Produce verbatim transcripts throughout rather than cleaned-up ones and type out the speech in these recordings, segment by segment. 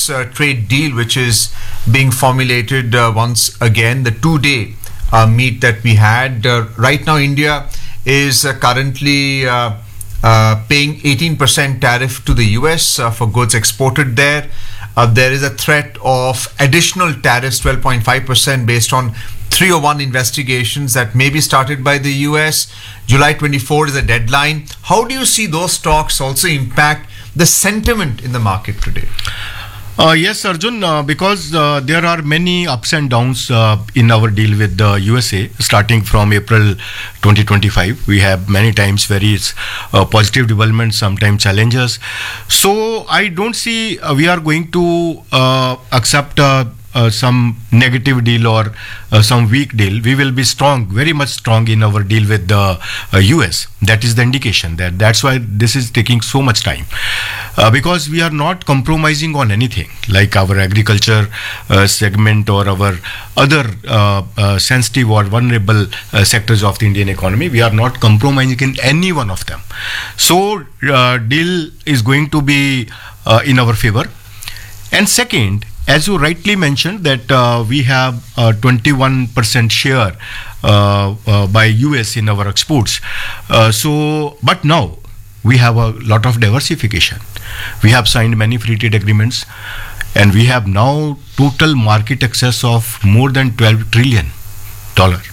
uh, trade deal which is being formulated uh, once again. The two-day uh, meet that we had. Uh, right now, India is uh, currently uh, uh, paying eighteen percent tariff to the U S uh, for goods exported there. Uh, there is a threat of additional tariffs, twelve point five percent, based on three oh one investigations that may be started by the U S. July twenty-fourth is a deadline. How do you see those talks also impact the sentiment in the market today? Uh, yes, Arjun, uh, because uh, there are many ups and downs uh, in our deal with the U S A. Starting from April twenty twenty-five, we have many times various uh, positive developments, sometimes challenges. So I don't see uh, we are going to uh, accept uh, uh, some negative deal or uh, some weak deal. We will be strong, very much strong in our deal with the uh, U S. That is the indication. That that's why this is taking so much time, uh, because we are not compromising on anything like our agriculture uh, segment or our other uh, uh, sensitive or vulnerable uh, sectors of the Indian economy. We are not compromising in any one of them. So uh, deal is going to be uh, in our favor. And second, as you rightly mentioned, that uh, we have a twenty-one percent share uh, uh, by U S in our exports. Uh, so, but now we have a lot of diversification. We have signed many free trade agreements, and we have now total market access of more than twelve trillion dollars.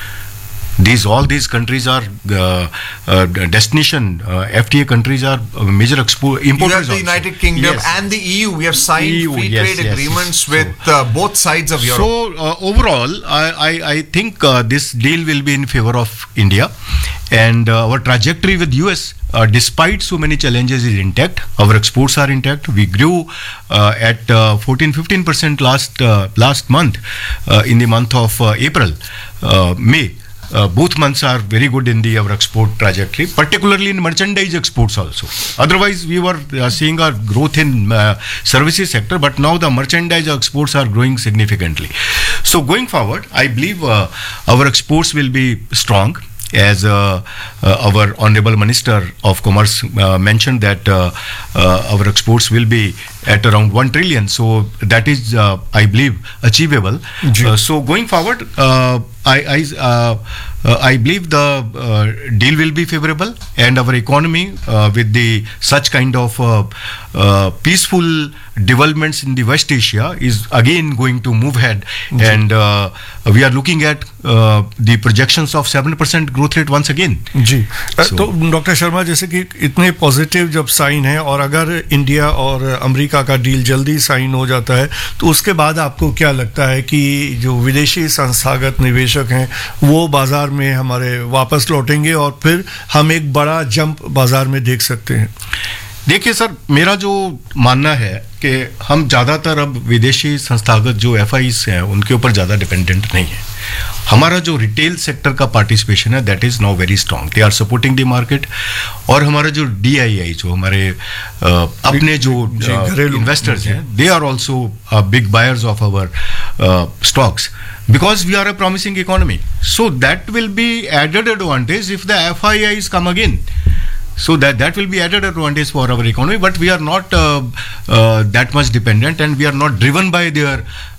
These all these countries are uh, uh, destination uh, F T A countries are uh, major expo- importers. You have the also. United Kingdom Yes. and the E U. We have signed E U, free yes, trade yes. agreements So- with uh, both sides of Europe. So uh, overall, I, I, I think uh, this deal will be in favor of India, and uh, our trajectory with U S, uh, despite so many challenges, is intact. Our exports are intact. We grew uh, at uh, fourteen to fifteen percent last uh, last month, uh, in the month of uh, April, uh, May. Uh, both months are very good in the our export trajectory, particularly in merchandise exports also. Otherwise, we were uh, seeing our growth in uh, services sector, but now the merchandise exports are growing significantly. So going forward, I believe uh, our exports will be strong. As uh, uh, our Honorable Minister of Commerce uh, mentioned that uh, uh, our exports will be at around one trillion. So that is, uh, I believe, achievable. Uh, so going forward, uh, I I, uh, uh, I believe the uh, deal will be favorable, and our economy uh, with the such kind of uh, uh, peaceful developments in the West Asia is again going to move ahead, and uh, we are looking at uh, the projections of seven percent growth rate once again. Ji So- तो doctor Sharma, जैसे कि इतने positive जब sign है, और अगर India और America का डील जल्दी साइन हो जाता है, तो उसके बाद आपको क्या लगता है कि जो विदेशी संस्थागत निवेशक हैं वो बाजार में हमारे वापस लौटेंगे और फिर हम एक बड़ा जंप बाजार में देख सकते हैं? देखिए सर, मेरा जो मानना है कि हम ज़्यादातर अब विदेशी संस्थागत जो एफ आई हैं उनके ऊपर ज़्यादा डिपेंडेंट नहीं है. हमारा जो रिटेल सेक्टर का पार्टिसिपेशन है that is now very strong. They are supporting the market. और हमारा जो डी आई आई जो हमारे uh, अपने जो इन्वेस्टर्स हैं, they are also big buyers of our stocks, because we are a promising economy. So that will be added advantage if the F I Is come again. So that that will be added advantage for our economy, but we are not uh, uh, that much dependent, and we are not driven by their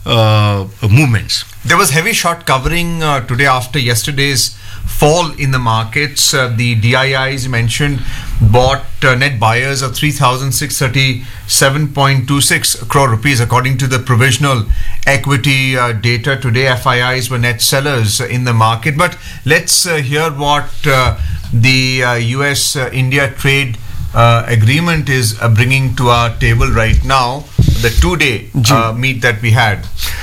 uh, movements. There was heavy short covering uh, today after yesterday's fall in the markets. Uh, the D I Is mentioned bought uh, net buyers of three thousand six hundred thirty-seven point two six crore rupees according to the provisional equity uh, data. Today F I Is were net sellers in the market. But let's uh, hear what uh, the uh, U S uh, India trade uh, agreement is uh, bringing to our table right now, the two day uh, meet that we had.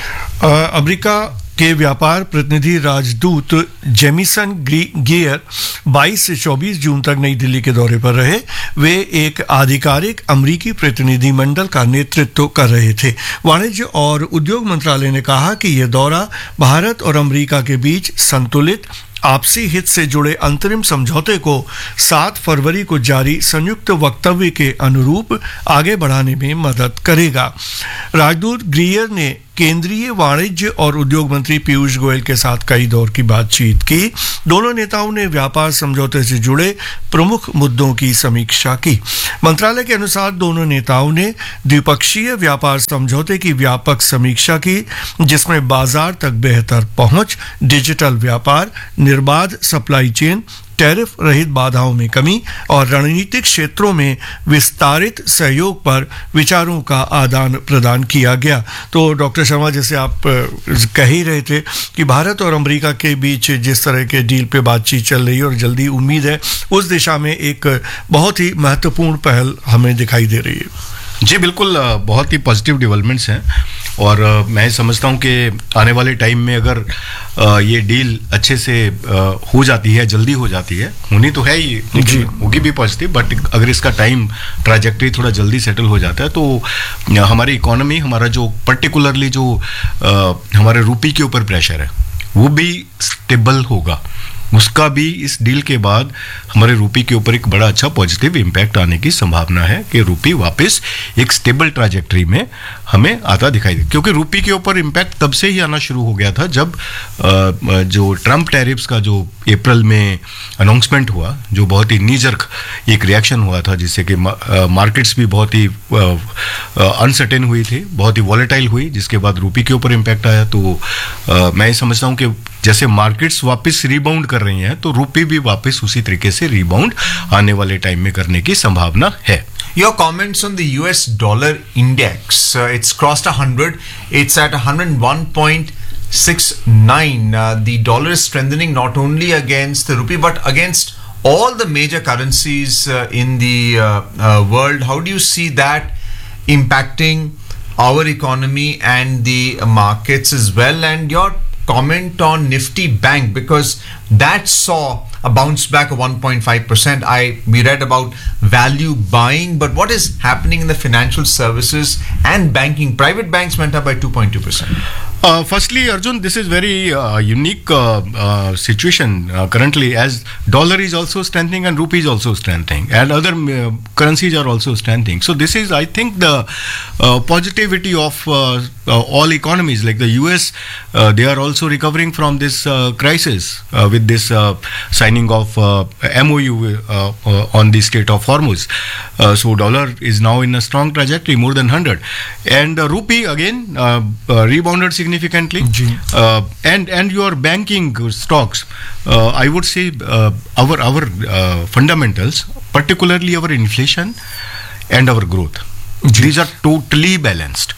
A, America के व्यापार प्रतिनिधि राजदूत Jameson gear बाईस से चौबीस जून तक नई दिल्ली के दौरे पर रहे. वे एक आधिकारिक अमेरिकी प्रतिनिधि मंडल का नेतृत्व कर रहे थे. वाणिज्य और उद्योग मंत्रालय ने कहा कि यह दौरा भारत और अमेरिका के बीच संतुलित आपसी हित से जुड़े अंतरिम समझौते को सात फरवरी को जारी संयुक्त वक्तव्य के अनुरूप आगे बढ़ाने में मदद करेगा. राजदूत ग्रियर ने केंद्रीय वाणिज्य और उद्योग मंत्री पीयूष गोयल के साथ कई दौर की बातचीत की। दोनों नेताओं ने व्यापार समझौते से जुड़े प्रमुख मुद्दों की समीक्षा की। मंत्रालय के अनुसार दोनों नेताओं ने द्विपक्षीय व्यापार समझौते की व्यापक समीक्षा की, जिसमें बाजार तक बेहतर पहुंच, डिजिटल व्यापार, निर्बाध सप्लाई चेन, टैरिफ रहित बाधाओं में कमी और रणनीतिक क्षेत्रों में विस्तारित सहयोग पर विचारों का आदान प्रदान किया गया। तो डॉक्टर शर्मा, जैसे आप कह ही रहे थे कि भारत और अमेरिका के बीच जिस तरह के डील पे बातचीत चल रही है और जल्दी उम्मीद है उस दिशा में एक बहुत ही महत्वपूर्ण पहल हमें दिखाई दे रही है। जी बिल्कुल, बहुत ही पॉजिटिव डेवलपमेंट्स हैं और मैं समझता हूं कि आने वाले टाइम में अगर ये डील अच्छे से हो जाती है, जल्दी हो जाती है, होनी तो है ही, लेकिन होगी भी पॉजिटिव, बट अगर इसका टाइम ट्रैजेक्टरी थोड़ा जल्दी सेटल हो जाता है तो हमारी इकोनॉमी, हमारा जो पर्टिकुलरली जो हमारे रूपी के ऊपर प्रेशर है वो भी स्टेबल होगा। उसका भी इस डील के बाद हमारे रूपी के ऊपर एक बड़ा अच्छा पॉजिटिव इम्पैक्ट आने की संभावना है कि रूपी वापस एक स्टेबल ट्रैजेक्टरी में हमें आता दिखाई दे, क्योंकि रूपी के ऊपर इम्पैक्ट तब से ही आना शुरू हो गया था जब जो ट्रम्प टैरिफ्स का जो अप्रैल में अनाउंसमेंट हुआ, जो बहुत ही नीजर्क एक रिएक्शन हुआ था, जिससे कि मार्केट्स भी बहुत ही अनसर्टेन हुई थी, बहुत ही वॉलेटाइल हुई, जिसके बाद रूपी के ऊपर इम्पैक्ट आया। तो आ, मैं समझता हूँ कि जैसे मार्केट्स वापस रिबाउंड कर रही हैं तो रूपी भी वापस उसी तरीके से रिबाउंड आने वाले टाइम में करने की संभावना है। Your comments on the U S dollar index, uh, it's crossed one hundred, it's at one hundred one point six nine. Uh, the dollar is strengthening not only against the rupee but against all the major currencies uh, in the uh, uh, world. How do you see that impacting our economy and the uh, markets as well? And your comment on Nifty Bank, because that saw a bounce back of one point five percent. I we read about value buying, but what is happening in the financial services and banking? Private banks went up by two point two percent. Uh, firstly, Arjun, this is very uh, unique uh, uh, situation uh, currently, as dollar is also strengthening and rupee is also strengthening, and other uh, currencies are also strengthening. So this is, I think, the uh, positivity of uh, uh, all economies. Like the U S, uh, they are also recovering from this uh, crisis uh, with this uh, signing of uh, M O U uh, uh, on the Strait of Hormuz. Uh, so dollar is now in a strong trajectory, more than one hundred, and uh, rupee again uh, uh, rebounded significantly. Uh, and and your banking stocks, uh, I would say uh, our our uh, fundamentals, particularly our inflation and our growth, these are totally balanced.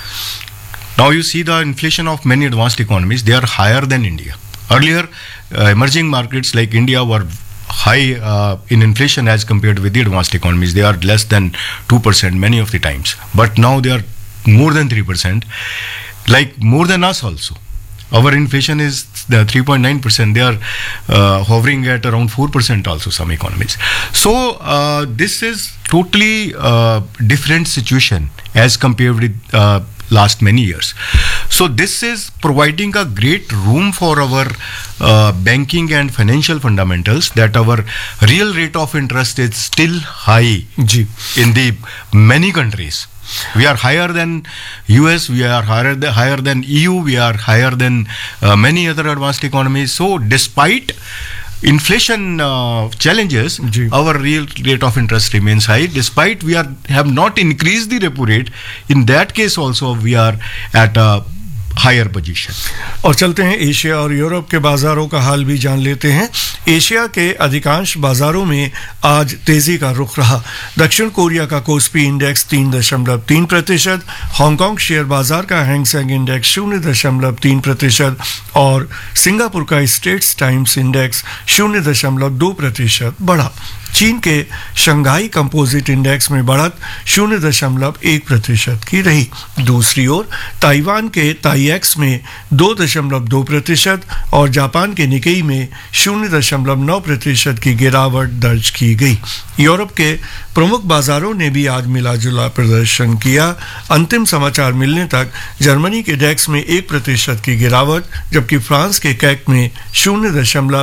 Now you see the inflation of many advanced economies, they are higher than India. Earlier, uh, emerging markets like India were high uh, in inflation as compared with the advanced economies. They are less than two percent many of the times, but now they are more than three percent. Like more than us also. Our inflation is the three point nine percent. They are uh, hovering at around four percent also, some economies. So uh, this is totally uh, different situation as compared with uh, last many years. So this is providing a great room for our uh, banking and financial fundamentals, that our real rate of interest is still high Ji. in the many countries. We are higher than U S, we are higher than, higher than E U, we are higher than uh, many other advanced economies. So despite inflation uh, challenges, Ji. our real rate of interest remains high. Despite we are have not increased the repo rate, in that case also we are at a higher position. और चलते हैं Asia और Europe के बाजारों का हाल भी जान लेते हैं। एशिया के अधिकांश बाजारों में आज तेजी का रुख रहा। दक्षिण कोरिया का कोस्पी इंडेक्स तीन दशमलव तीन प्रतिशत, हांगकांग शेयर बाजार का हैंगसेंग इंडेक्स शून्य दशमलव तीन प्रतिशत और सिंगापुर का स्टेट्स टाइम्स इंडेक्स शून्य दशमलव दो प्रतिशत बढ़ा। चीन के शंघाई कंपोजिट इंडेक्स में बढ़त शून्य दशमलव एक प्रतिशत की रही। दूसरी ओर ताइवान के ताईएक्स में दो दशमलव दो प्रतिशत और जापान के निकेई में शून्य दशमलव नौ प्रतिशत की गिरावट दर्ज की गई। यूरोप के प्रमुख बाजारों ने भी आज मिला जुला प्रदर्शन किया। अंतिम समाचार मिलने तक जर्मनी के डेक्स में एक प्रतिशत की गिरावट, जबकि फ्रांस के कैक में शून्य दशमलव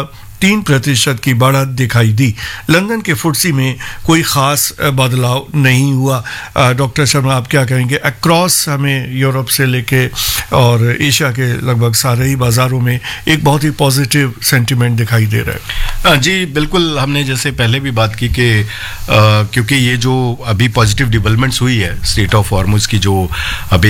तीन प्रतिशत की बढ़त दिखाई दी। लंदन के फुटसी में कोई ख़ास बदलाव नहीं हुआ। डॉक्टर शर्मा, आप क्या कहेंगे? अक्रॉस हमें यूरोप से लेके और एशिया के लगभग सारे ही बाज़ारों में एक बहुत ही पॉजिटिव सेंटिमेंट दिखाई दे रहा है। जी बिल्कुल, हमने जैसे पहले भी बात की कि क्योंकि ये जो अभी पॉजिटिव डेवलपमेंट्स हुई है स्ट्रेट ऑफ हॉर्मुज़ की, जो अभी